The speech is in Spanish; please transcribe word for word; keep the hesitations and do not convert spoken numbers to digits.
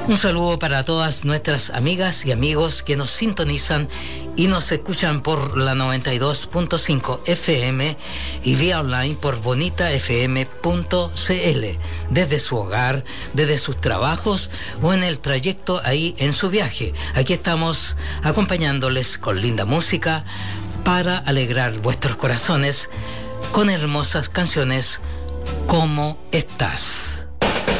Un saludo para todas nuestras amigas y amigos que nos sintonizan y nos escuchan por la noventa y dos punto cinco F M y vía online por bonita f m punto c l, desde su hogar, desde sus trabajos o en el trayecto ahí en su viaje. Aquí estamos acompañándoles con linda música para alegrar vuestros corazones con hermosas canciones. ¿Cómo estás?